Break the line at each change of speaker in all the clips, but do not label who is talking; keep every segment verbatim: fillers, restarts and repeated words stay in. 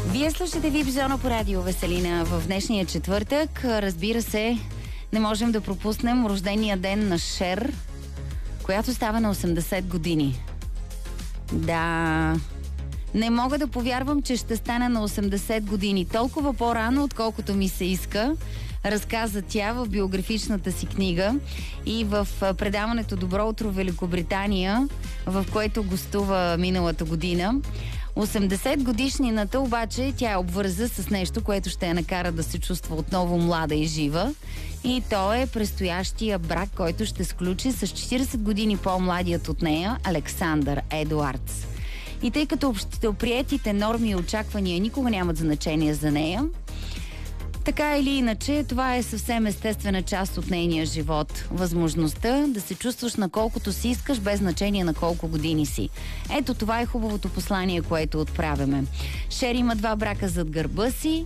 Вие слушате Вип Зона по радио Веселина в днешния четвъртък. Разбира се, не можем да пропуснем рождения ден на Шер, която става на осемдесет години. Да, не мога да повярвам, че ще стане на осемдесет години. Толкова по-рано, отколкото ми се иска, разказа тя в биографичната си книга и в предаването Добро утро Великобритания, в което гостува миналата година. осемдесет годишнината обаче тя е обвърза с нещо, което ще я накара да се чувства отново млада и жива. И то е предстоящия брак, който ще сключи с четиридесет години по-младият от нея Александър Едуардс. И тъй като общоприетите норми и очаквания никога нямат значение за нея, така или иначе, това е съвсем естествена част от нейния живот. Възможността да се чувстваш на колкото си искаш, без значение на колко години си. Ето това е хубавото послание, което отправяме. Шер има два брака зад гърба си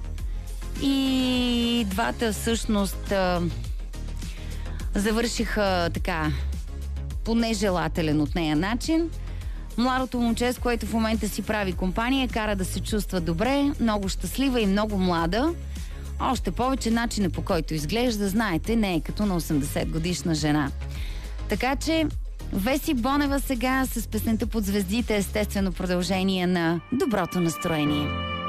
и двата всъщност завършиха така по нежелателен от нея начин. Младото момче, с което в момента си прави компания, кара да се чувства добре, много щастлива и много млада. Още повече начина, по който изглежда, знаете, не е като на осемдесет годишна жена. Така че Веси Бонева сега с песента Под звездите, естествено продължение на доброто настроение.